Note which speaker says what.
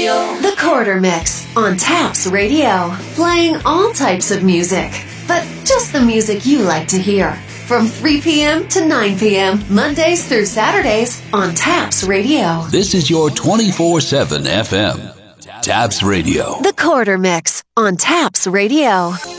Speaker 1: The Quarter Mix on Taps Radio. Playing all types of music, but just the music you like to hear. From 3 p.m. to 9 p.m., Mondays through Saturdays on Taps Radio.
Speaker 2: This is your 24/7 FM. Taps Radio.
Speaker 1: The Quarter Mix on Taps Radio.